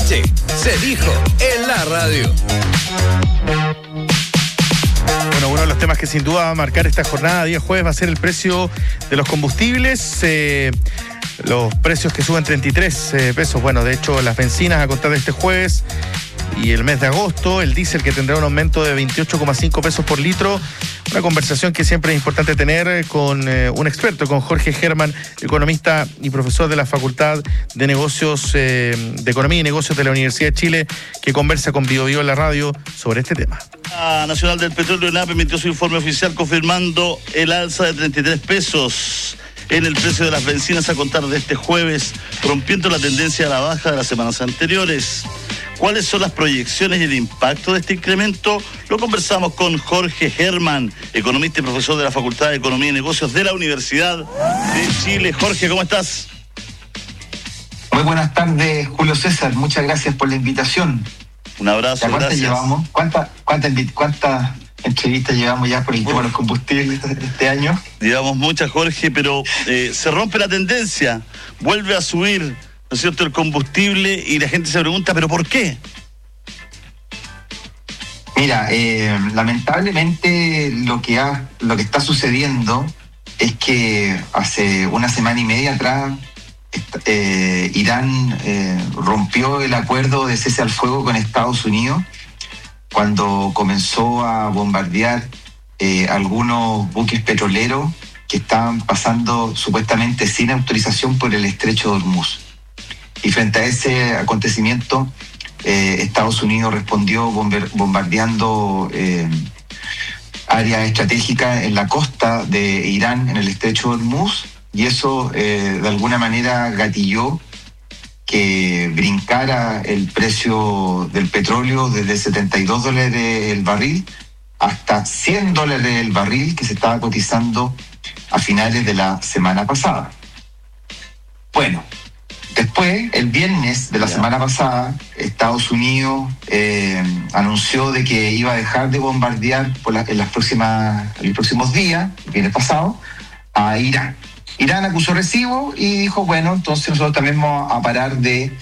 noche se dijo en la radio. Bueno, uno de los temas que sin duda va a marcar esta jornada día jueves va a ser el precio de los combustibles. Los precios que suben 33 pesos. Bueno, de hecho, las bencinas a contar de este jueves y el mes de agosto, el diésel que tendrá un aumento de 28,5 pesos por litro. Una conversación que siempre es importante tener con un experto, con Jorge Herman, economista y profesor de la Facultad de Negocios, de Economía y Negocios de la Universidad de Chile, que conversa con Bio Bio en la radio sobre este tema. La Nacional del Petróleo, ENAP, emitió su informe oficial confirmando el alza de 33 pesos en el precio de las bencinas a contar de este jueves, rompiendo la tendencia a la baja de las semanas anteriores. ¿Cuáles son las proyecciones y el impacto de este incremento? Lo conversamos con Jorge Herman, economista y profesor de la Facultad de Economía y Negocios de la Universidad de Chile. Jorge, ¿cómo estás? Muy buenas tardes, Julio César. Muchas gracias por la invitación. Un abrazo, ¿Cuántas llevamos? ¿Cuántas entrevistas llevamos ya por el tema de los combustibles este año? Llevamos muchas, Jorge, pero se rompe la tendencia. Vuelve a subir, ¿no es cierto?, el combustible y la gente se pregunta, ¿pero por qué? Mira, lamentablemente lo que está sucediendo es que hace una semana y media atrás Irán rompió el acuerdo de cese al fuego con Estados Unidos cuando comenzó a bombardear algunos buques petroleros que estaban pasando supuestamente sin autorización por el estrecho de Hormuz. Y frente a ese acontecimiento, Estados Unidos respondió bombardeando áreas estratégicas en la costa de Irán, en el estrecho de Hormuz, y eso de alguna manera gatilló que brincara el precio del petróleo desde $72 el barril hasta $100 el barril, que se estaba cotizando a finales de la semana pasada. Bueno, después, el viernes de la semana pasada, Estados Unidos anunció de que iba a dejar de bombardear en los próximos días, el viernes pasado, a Irán. Irán acusó recibo y dijo, bueno, entonces nosotros también vamos a parar de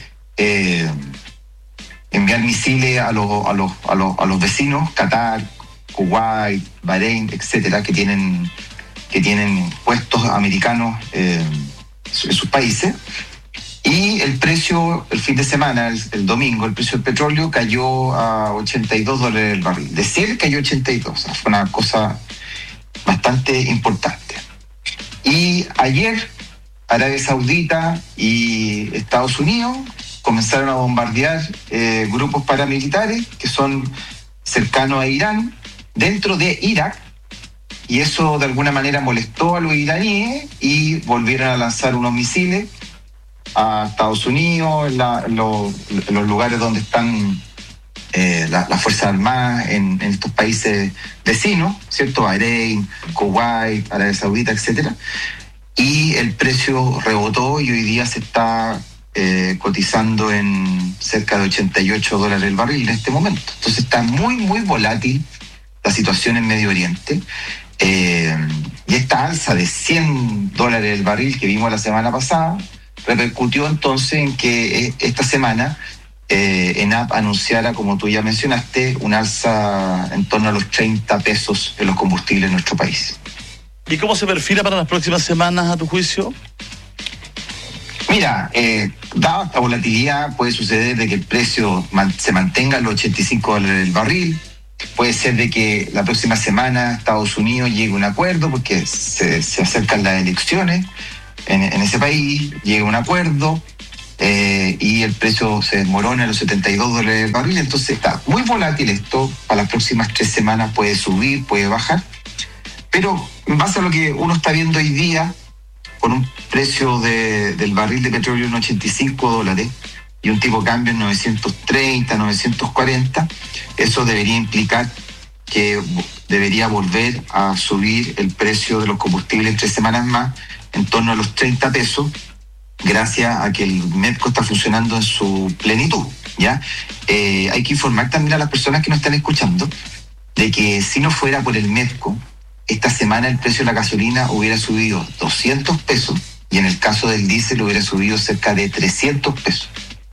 enviar misiles a los vecinos, Qatar, Kuwait, Bahrein, etcétera, que tienen puestos americanos en sus países. Y el precio, el fin de semana, el domingo, el precio del petróleo cayó a $82 el barril. De 100 cayó 82, o sea, fue una cosa bastante importante. Y ayer, Arabia Saudita y Estados Unidos comenzaron a bombardear grupos paramilitares que son cercanos a Irán, dentro de Irak, y eso de alguna manera molestó a los iraníes y volvieron a lanzar unos misiles a Estados Unidos, en los lugares donde están las Fuerzas Armadas en estos países vecinos, ¿cierto? Bahrein, Kuwait, Arabia Saudita, etcétera. Y el precio rebotó y hoy día se está cotizando en cerca de $88 el barril en este momento. Entonces está muy, muy volátil la situación en Medio Oriente. Y esta alza de $100 el barril que vimos la semana pasada repercutió entonces en que esta semana ENAP anunciara, como tú ya mencionaste, un alza en torno a los 30 pesos en los combustibles en nuestro país. ¿Y cómo se perfila para las próximas semanas, a tu juicio? Mira, dada esta volatilidad, puede suceder de que el precio se mantenga en los $85 el barril. Puede ser de que la próxima semana Estados Unidos llegue a un acuerdo porque se acercan las elecciones en ese país, llegue a un acuerdo y el precio se desmorona a los $72 el barril. Entonces está muy volátil esto. Para las próximas 3 semanas puede subir, puede bajar. Pero en base a lo que uno está viendo hoy día, con un precio del barril de petróleo en $85 y un tipo de cambio en 930, 940, eso debería implicar que debería volver a subir el precio de los combustibles en 3 semanas más, en torno a los 30 pesos, gracias a que el MEPCO está funcionando en su plenitud, ¿ya? Hay que informar también a las personas que nos están escuchando de que si no fuera por el MEPCO, esta semana el precio de la gasolina hubiera subido 200 pesos y en el caso del diésel hubiera subido cerca de 300 pesos.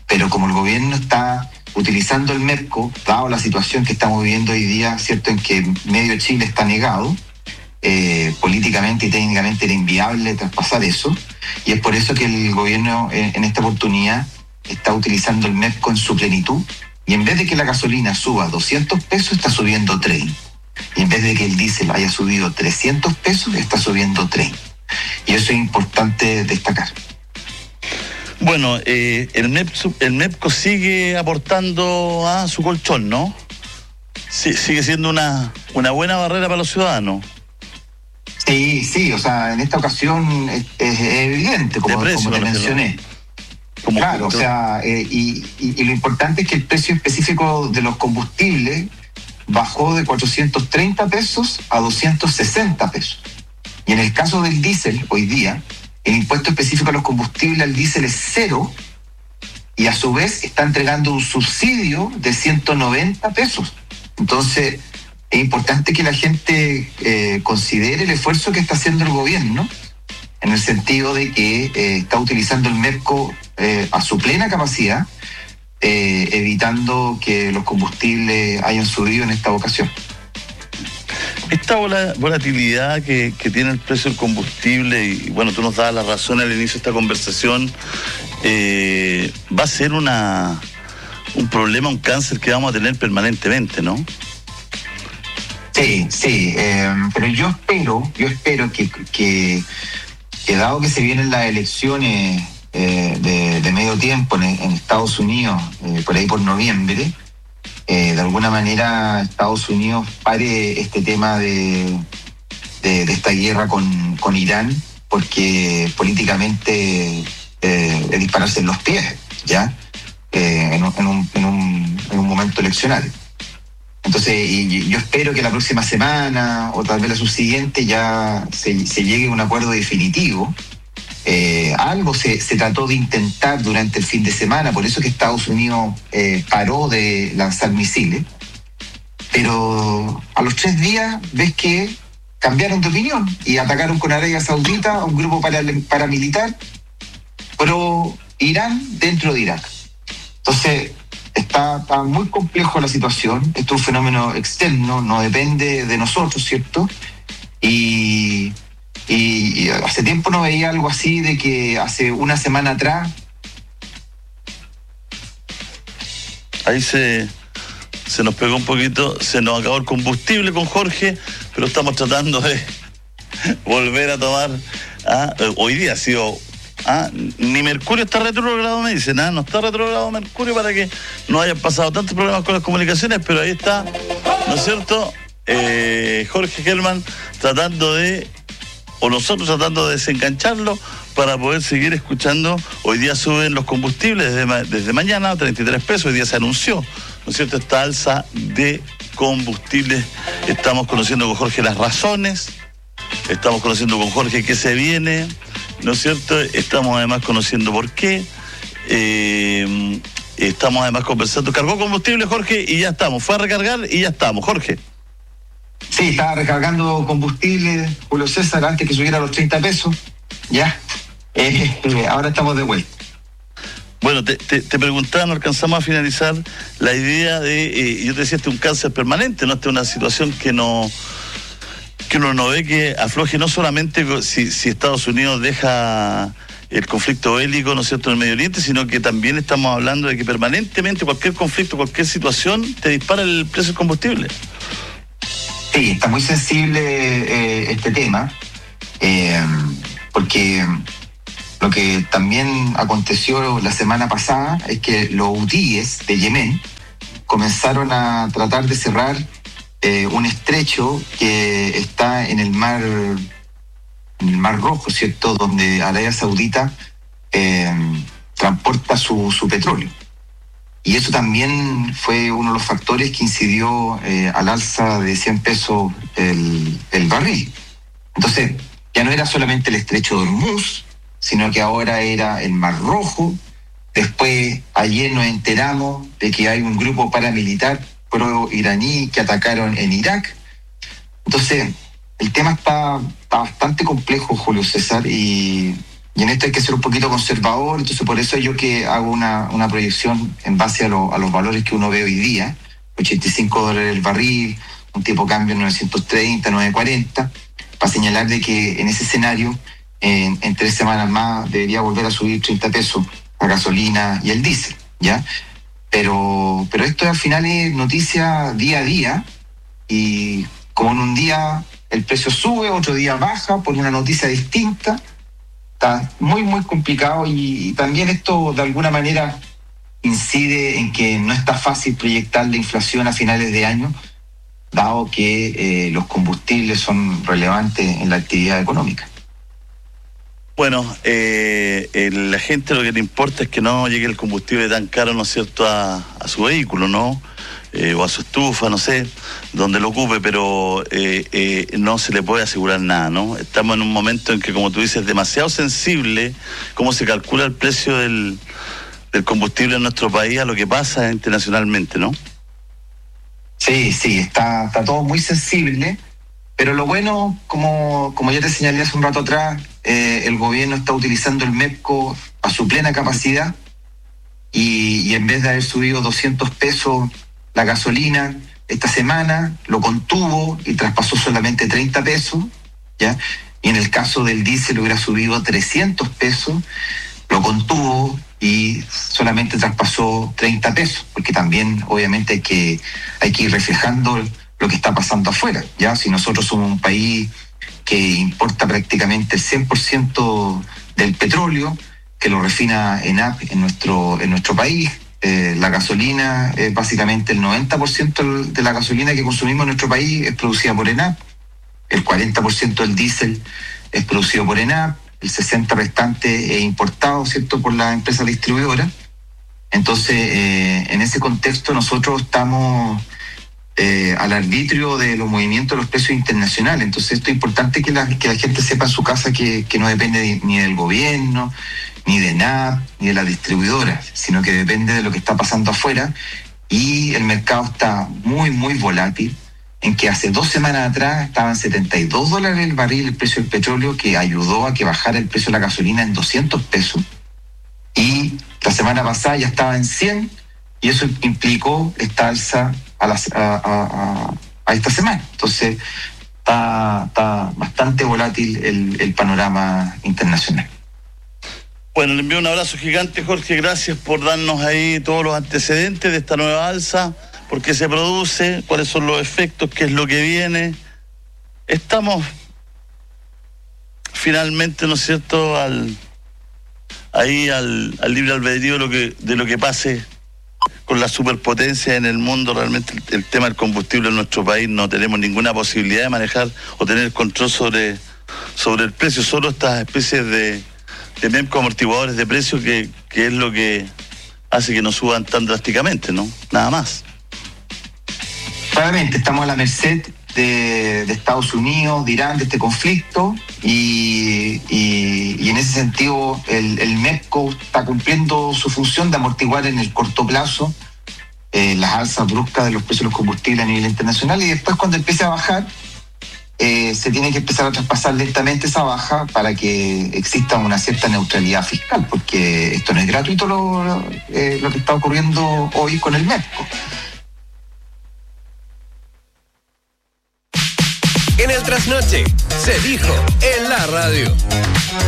Pero como el gobierno está utilizando el MEPCO, dado la situación que estamos viviendo hoy día, ¿cierto?, en que medio Chile está negado, políticamente y técnicamente era inviable traspasar eso, y es por eso que el gobierno en esta oportunidad está utilizando el MEPCO en su plenitud, y en vez de que la gasolina suba 200 pesos, está subiendo 30. Y en vez de que el diésel haya subido 300 pesos, está subiendo 30. Y eso es importante destacar. Bueno, el MEPCO sigue aportando a su colchón, ¿no? Sí, sigue siendo una buena barrera para los ciudadanos. Sí, o sea, en esta ocasión es evidente, como te mencioné. Claro, o sea, y lo importante es que el precio específico de los combustibles bajó de 430 pesos a 260 pesos. Y en el caso del diésel, hoy día, el impuesto específico a los combustibles al diésel es 0, y a su vez está entregando un subsidio de 190 pesos. Entonces, es importante que la gente considere el esfuerzo que está haciendo el gobierno, en el sentido de que está utilizando el MEPCO a su plena capacidad, evitando que los combustibles hayan subido en esta ocasión. Esta volatilidad que tiene el precio del combustible, y bueno, tú nos dabas la razón al inicio de esta conversación, va a ser un problema, un cáncer que vamos a tener permanentemente, ¿no? Sí, pero yo espero que dado que se vienen las elecciones de medio tiempo en Estados Unidos, por ahí por noviembre, de alguna manera Estados Unidos pare este tema de esta guerra con Irán, porque políticamente es dispararse en los pies, ¿ya? En un momento eleccionario. Entonces, y yo espero que la próxima semana o tal vez la subsiguiente ya se llegue a un acuerdo definitivo. Algo se trató de intentar durante el fin de semana, por eso que Estados Unidos paró de lanzar misiles, pero a los 3 días ves que cambiaron de opinión y atacaron con Arabia Saudita a un grupo paramilitar pro Irán dentro de Irak. Entonces, está muy complejo la situación. Esto es un fenómeno externo, no depende de nosotros, ¿cierto? Y hace tiempo no veía algo así, de que hace una semana atrás. Ahí se nos pegó un poquito, se nos acabó el combustible con Jorge, pero estamos tratando de volver a tomar. Hoy día ha sido. Ni Mercurio está retrogrado, me dicen. No está retrogrado Mercurio, para que no hayan pasado tantos problemas con las comunicaciones, pero ahí está, ¿no es cierto? Jorge Gelman nosotros tratando de desengancharlo para poder seguir escuchando. Hoy día suben los combustibles desde mañana, 33 pesos. Hoy día se anunció, ¿no es cierto?, esta alza de combustibles. Estamos conociendo con Jorge las razones, estamos conociendo con Jorge qué se viene, ¿no es cierto? Estamos además conociendo por qué. Estamos además conversando. Cargó combustible, Jorge, y ya estamos. Fue a recargar y ya estamos. Jorge. Sí, estaba recargando combustible, Julio César, antes que subiera a los 30 pesos. Ya. Ahora estamos de vuelta. Bueno, te preguntaba, no alcanzamos a finalizar la idea de, yo te decía, este es un cáncer permanente, ¿no? Esta es una situación que uno no ve que afloje, no solamente si Estados Unidos deja el conflicto bélico, ¿no es cierto?, en el Medio Oriente, sino que también estamos hablando de que permanentemente cualquier conflicto, cualquier situación, te dispara el precio del combustible. Sí, está muy sensible este tema, porque lo que también aconteció la semana pasada es que los hutíes de Yemen comenzaron a tratar de cerrar un estrecho que está en el mar Rojo, ¿cierto?, donde Arabia Saudita transporta su petróleo. Y eso también fue uno de los factores que incidió al alza de 100 pesos el barril. Entonces, ya no era solamente el estrecho de Hormuz, sino que ahora era el Mar Rojo. Después, ayer nos enteramos de que hay un grupo paramilitar pro-iraní que atacaron en Irak. Entonces, el tema está bastante complejo, Julio César, y Y en esto hay que ser un poquito conservador, entonces por eso yo que hago una proyección en base a los valores que uno ve hoy día, $85 el barril, un tipo de cambio 930, 940, para señalar de que en ese escenario, en 3 semanas más, debería volver a subir 30 pesos la gasolina y el diésel, ¿ya? Pero esto al final es noticia día a día, y como en un día el precio sube, otro día baja por una noticia distinta, está muy, muy complicado, y también esto de alguna manera incide en que no está fácil proyectar la inflación a finales de año, dado que los combustibles son relevantes en la actividad económica. Bueno, la gente lo que le importa es que no llegue el combustible tan caro, ¿no es cierto?, a su vehículo, ¿no? O a su estufa, no sé, donde lo ocupe, pero no se le puede asegurar nada, ¿no? Estamos en un momento en que, como tú dices, es demasiado sensible cómo se calcula el precio del combustible en nuestro país a lo que pasa internacionalmente, ¿no? Sí, está todo muy sensible, pero lo bueno, como ya te señalé hace un rato atrás, el gobierno está utilizando el MEPCO a su plena capacidad, y en vez de haber subido 200 pesos la gasolina esta semana, lo contuvo y traspasó solamente 30 pesos, ¿ya? Y en el caso del diésel hubiera subido 300 pesos, lo contuvo y solamente traspasó 30 pesos, porque también obviamente hay que ir reflejando lo que está pasando afuera, ¿ya? Si nosotros somos un país que importa prácticamente el 100% del petróleo, que lo refina ENAP en nuestro país, la gasolina, básicamente el 90% de la gasolina que consumimos en nuestro país es producida por ENAP, el 40% del diésel es producido por ENAP, el 60% restante es importado, ¿cierto?, por la empresa distribuidora. Entonces, en ese contexto nosotros estamos al arbitrio de los movimientos de los precios internacionales. Entonces, esto es importante que la gente sepa en su casa que no depende ni del gobierno, ni de NAP, ni de la distribuidora, sino que depende de lo que está pasando afuera, y el mercado está muy, muy volátil, en que hace 2 semanas atrás estaban $72 el barril el precio del petróleo, que ayudó a que bajara el precio de la gasolina en 200 pesos, y la semana pasada ya estaba en 100, y eso implicó esta alza a esta semana. Entonces está bastante volátil el panorama internacional. Bueno, le envío un abrazo gigante, Jorge, gracias por darnos ahí todos los antecedentes de esta nueva alza, por qué se produce, cuáles son los efectos, qué es lo que viene. Estamos finalmente, ¿no es cierto?, al libre albedrío de lo que pase con la superpotencia en el mundo. Realmente el tema del combustible en nuestro país no tenemos ninguna posibilidad de manejar o tener control sobre el precio, solo estas especies de MEPCO, amortiguadores de precios, que es lo que hace que no suban tan drásticamente, ¿no? Nada más. Claramente estamos a la merced de Estados Unidos, de Irán, de este conflicto, y en ese sentido el MEPCO está cumpliendo su función de amortiguar en el corto plazo las alzas bruscas de los precios de los combustibles a nivel internacional, y después, cuando empiece a bajar, se tiene que empezar a traspasar lentamente esa baja para que exista una cierta neutralidad fiscal, porque esto no es gratuito lo que está ocurriendo hoy con el MEPCO. En el trasnoche se dijo en la radio.